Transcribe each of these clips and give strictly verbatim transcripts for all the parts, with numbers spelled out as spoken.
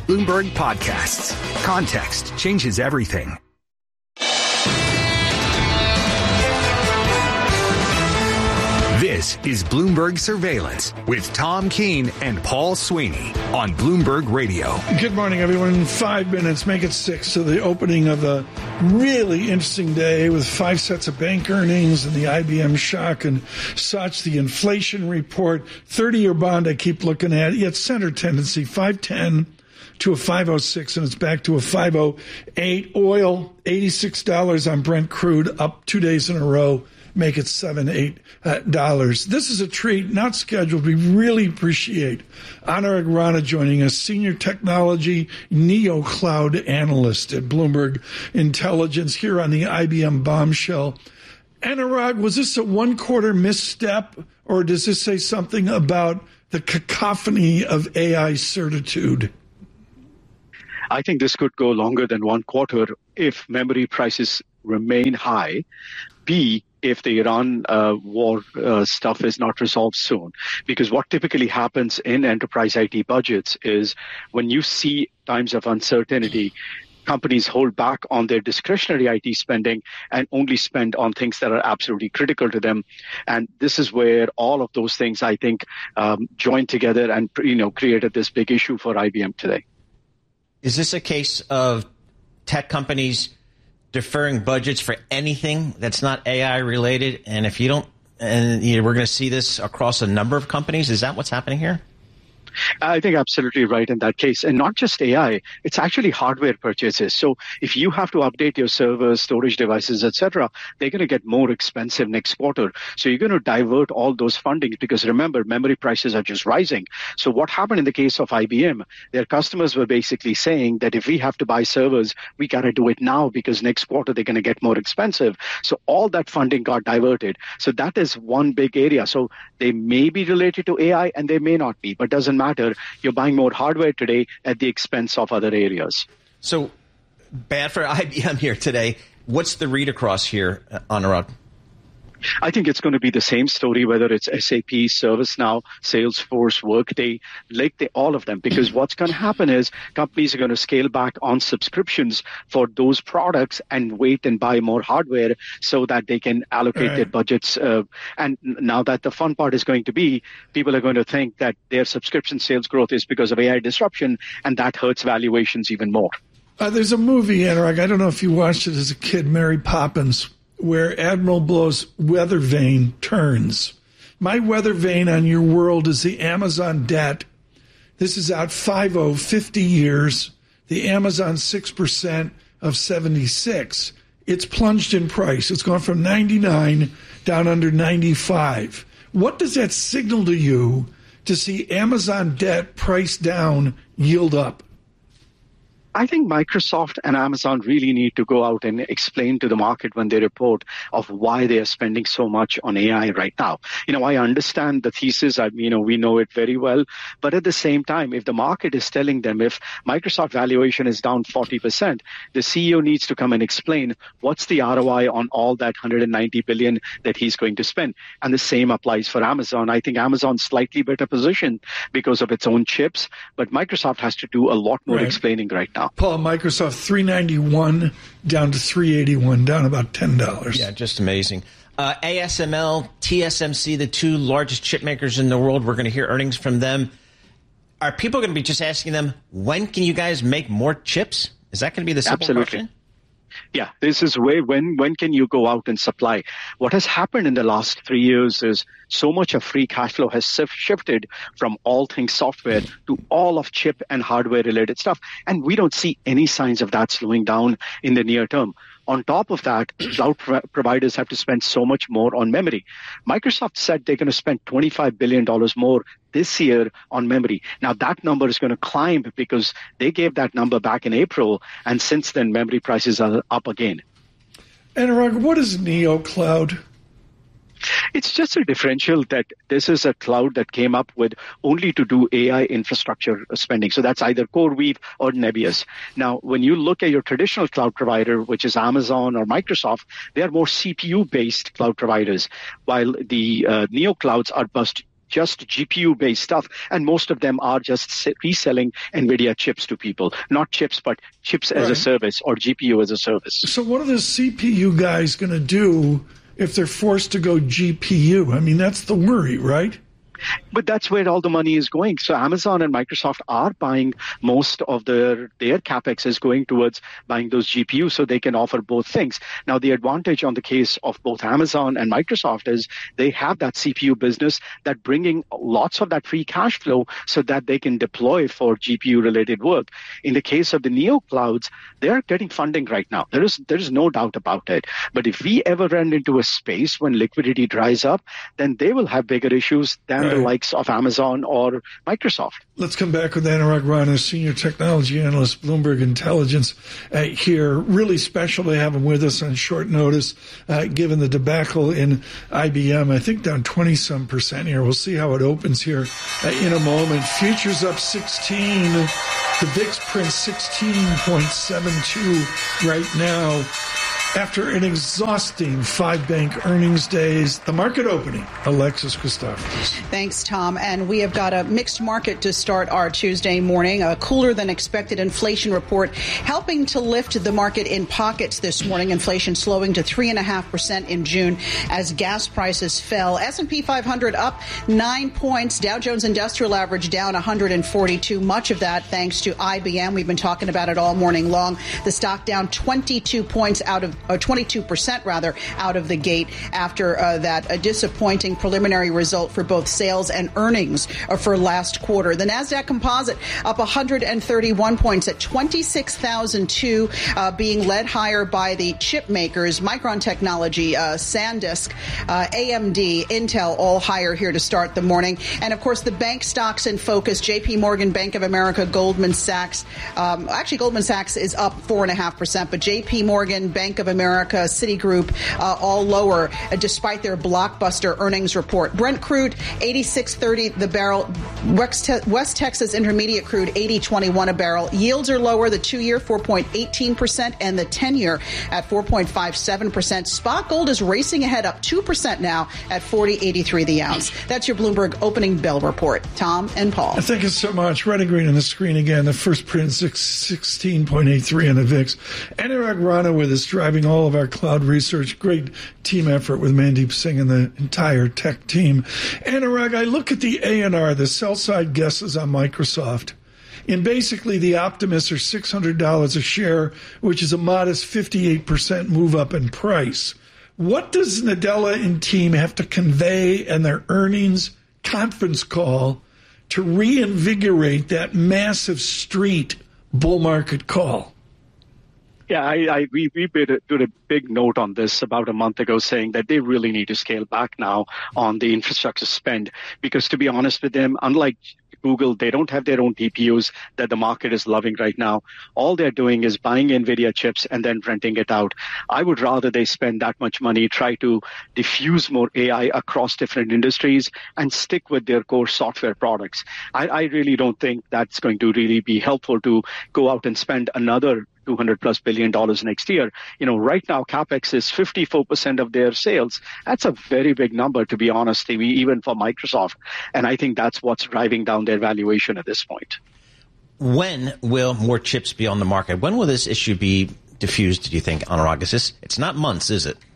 Bloomberg Podcasts. Context changes everything. This is Bloomberg Surveillance with Tom Keene and Paul Sweeney on Bloomberg Radio. Good morning, everyone. Five minutes, make it six to the opening of a really interesting day with five sets of bank earnings and the I B M shock and such. The inflation report, thirty-year bond I keep looking at, yet center tendency, five ten to a five oh six, and it's back to a five oh eight. Oil, eighty-six dollars on Brent crude, up two days in a row. Make it seven, eight uh, dollars. This is a treat, not scheduled. We really appreciate Anurag Rana joining us, senior technology neo cloud analyst at Bloomberg Intelligence, here on the I B M bombshell. Anurag, was this a one quarter misstep, or does this say something about the cacophony of A I certitude? I think this could go longer than one quarter if memory prices remain high. B, if the Iran uh, war uh, stuff is not resolved soon. Because what typically happens in enterprise I T budgets is when you see times of uncertainty, companies hold back on their discretionary I T spending and only spend on things that are absolutely critical to them. And this is where all of those things, I think, um, joined together and, you know, created this big issue for I B M today. Is this a case of tech companies deferring budgets for anything that's not A I related? And if you don't, and you know, we're going to see this across a number of companies. Is that what's happening here? I think absolutely right in that case. And not just A I, it's actually hardware purchases. So if you have to update your servers, storage devices, et cetera, they're going to get more expensive next quarter. So you're going to divert all those fundings because remember, memory prices are just rising. So what happened in the case of I B M, their customers were basically saying that if we have to buy servers, we got to do it now because next quarter they're going to get more expensive. So all that funding got diverted. So that is one big area. So they may be related to A I and they may not be, but doesn't matter. You're buying more hardware today at the expense of other areas. So bad for I B M here today. What's the read across here, Anurag? I think it's going to be the same story, whether it's S A P, ServiceNow, Salesforce, Workday, like they, all of them, because what's going to happen is companies are going to scale back on subscriptions for those products and wait and buy more hardware so that they can allocate right. their budgets. Uh, and now that the fun part is going to be, people are going to think that their subscription sales growth is because of A I disruption, and that hurts valuations even more. Uh, there's a movie, Anurag, I don't know if you watched it as a kid, Mary Poppins, where Admiral Blow's weather vane turns. My weather vane on your world is the Amazon debt. This is out five oh, fifty years. The Amazon six percent of seventy-six. It's plunged in price. It's gone from ninety-nine down under ninety-five. What does that signal to you to see Amazon debt priced down, yield up? I think Microsoft and Amazon really need to go out and explain to the market when they report of why they are spending so much on A I right now. You know, I understand the thesis. I, you know, we know it very well. But at the same time, if the market is telling them if Microsoft valuation is down forty percent, the C E O needs to come and explain what's the R O I on all that one hundred ninety billion dollars that he's going to spend. And the same applies for Amazon. I think Amazon's slightly better positioned because of its own chips, but Microsoft has to do a lot more right. explaining right now. Paul, Microsoft three ninety-one down to three eighty-one, down about ten dollars. Yeah, just amazing. Uh, A S M L, T S M C, the two largest chip makers in the world, we're going to hear earnings from them. Are people going to be just asking them, when can you guys make more chips? Is that going to be the simple Absolutely. question? Yeah, this is where, when, when can you go out and supply? What has happened in the last three years is so much of free cash flow has shifted from all things software to all of chip and hardware related stuff. And we don't see any signs of that slowing down in the near term. On top of that, cloud pro- providers have to spend so much more on memory. Microsoft said they're going to spend twenty-five billion dollars more this year on memory. Now, that number is going to climb because they gave that number back in April, and since then, memory prices are up again. Anurag, what is Neo Cloud? It's just a differential that this is a cloud that came up with only to do A I infrastructure spending. So that's either CoreWeave or Nebius. Now, when you look at your traditional cloud provider, which is Amazon or Microsoft, they are more C P U-based cloud providers, while the uh, Neo clouds are bust just G P U-based stuff, and most of them are just reselling NVIDIA chips to people. Not chips, but chips as right. a service or G P U as a service. So what are the C P U guys going to do if they're forced to go G P U? I mean, that's the worry, right? But that's where all the money is going. So Amazon and Microsoft are buying most of their, their CapEx is going towards buying those G P Us so they can offer both things. Now, the advantage on the case of both Amazon and Microsoft is they have that C P U business that bringing lots of that free cash flow so that they can deploy for G P U-related work. In the case of the neoclouds, they are getting funding right now. There is, there is no doubt about it. But if we ever run into a space when liquidity dries up, then they will have bigger issues than the likes of Amazon or Microsoft. Let's come back with Anurag Rana, Senior Technology Analyst, Bloomberg Intelligence, uh, here. Really special to have him with us on short notice, uh, given the debacle in I B M. I think down twenty-some percent here. We'll see how it opens here uh, in a moment. Futures up sixteen. The V I X prints sixteen point seven two right now. After an exhausting five-bank earnings days, the market opening. Alexis Christoforous. Thanks, Tom. And we have got a mixed market to start our Tuesday morning. A cooler than expected inflation report helping to lift the market in pockets this morning. Inflation slowing to three point five percent in June as gas prices fell. S and P five hundred up nine points. Dow Jones Industrial Average down one hundred forty-two. Much of that thanks to I B M. We've been talking about it all morning long. The stock down twenty-two points out of or twenty-two percent rather, out of the gate after uh, that a disappointing preliminary result for both sales and earnings uh, for last quarter. The NASDAQ Composite up one hundred thirty-one points at twenty-six thousand two, uh, being led higher by the chip makers, Micron Technology, uh, SanDisk, uh, A M D, Intel, all higher here to start the morning. And, of course, the bank stocks in focus, J P Morgan, Bank of America, Goldman Sachs. Um, actually, Goldman Sachs is up four point five percent, but J P Morgan, Bank of America, Citigroup, uh, all lower uh, despite their blockbuster earnings report. Brent crude, eighty-six thirty the barrel. West, Te- West Texas Intermediate crude, eighty twenty-one a barrel. Yields are lower, the two-year four point one eight percent and the ten-year at four point five seven percent. Spot gold is racing ahead, up two percent now at forty eighty-three the ounce. That's your Bloomberg opening bell report. Tom and Paul. Thank you so much. Red and green on the screen again. The first print, sixteen point eight three on the V I X. Anurag Rana with us, driving all of our cloud research. Great team effort with Mandeep Singh and the entire tech team. Anurag, I look at the A N R, the sell-side guesses on Microsoft. And basically, the optimists are six hundred dollars a share, which is a modest fifty-eight percent move up in price. What does Nadella and team have to convey in their earnings conference call to reinvigorate that massive street bull market call? Yeah, I, I we we did a, did a big note on this about a month ago, saying that they really need to scale back now on the infrastructure spend, because to be honest with them, unlike Google, they don't have their own T P Us that the market is loving right now. All they're doing is buying NVIDIA chips and then renting it out. I would rather they spend that much money, try to diffuse more A I across different industries and stick with their core software products. I, I really don't think that's going to really be helpful to go out and spend another two hundred plus billion dollars next year. You know, right now, CapEx is fifty-four percent of their sales. That's a very big number, to be honest, even for Microsoft. And I think that's what's driving down their valuation at this point. When will more chips be on the market? When will this issue be diffused, do you think, Anurag? Is this, it's not months, is it?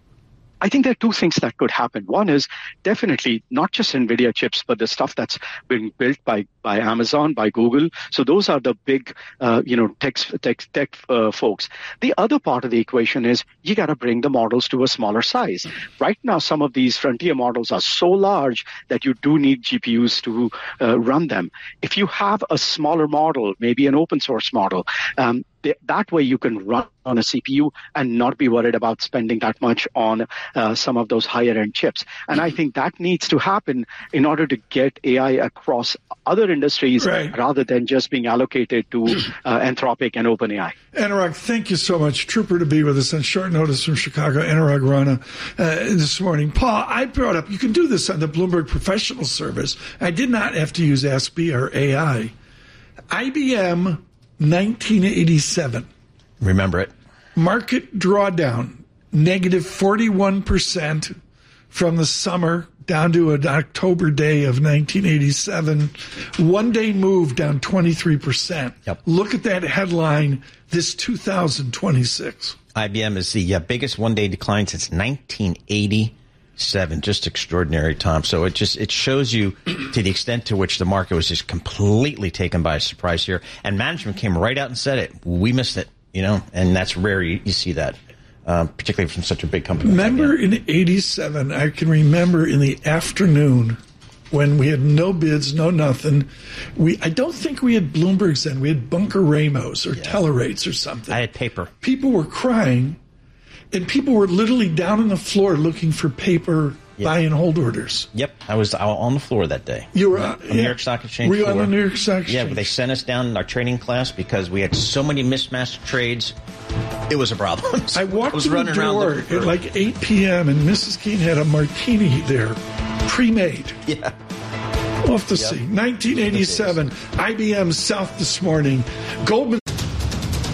I think there are two things that could happen. One is definitely not just NVIDIA chips, but the stuff that's being built by, by Amazon, by Google. So those are the big, uh, you know, tech, tech, tech uh, folks. The other part of the equation is you got to bring the models to a smaller size. Right now, some of these frontier models are so large that you do need G P Us to uh, run them. If you have a smaller model, maybe an open source model, um, that way you can run on a C P U and not be worried about spending that much on uh, some of those higher end chips. And I think that needs to happen in order to get A I across other industries, right, rather than just being allocated to uh, Anthropic and OpenAI. Anurag, thank you so much. Trooper to be with us on short notice from Chicago. Anurag Rana uh, this morning. Paul, I brought up, you can do this on the Bloomberg Professional Service. I did not have to use Ask B or A I. I B M nineteen eighty-seven. Remember it. Market drawdown, negative forty-one percent from the summer down to an October day of nineteen eighty-seven. One day move down twenty-three percent. Yep. Look at that headline, this two thousand twenty-six. I B M is the uh, biggest one-day decline since nineteen eighty-seven. Just extraordinary, Tom. So it just it shows you to the extent to which the market was just completely taken by surprise here. And management came right out and said it. We missed it, you know, and that's rare. You, you see that. Um, particularly from such a big company. Remember in eighty-seven, I can remember in the afternoon when we had no bids, no nothing. We I don't think we had Bloomberg's then. We had Bunker Ramos or yeah. Telerates or something. I had paper. People were crying, and people were literally down on the floor looking for paper yep. buy and hold orders. Yep, I was on the floor that day. You were on uh, the yeah. New York Stock Exchange Were you floor. on the New York Stock Exchange? Yeah, but they sent us down in our trading class because we had so many mismatched trades. It was a problem. So I walked I was to the running door around at like eight p.m. and Missus Keene had a martini there, pre-made. Yeah. Off the yep. sea. nineteen eighty-seven, I B M south this morning. Goldman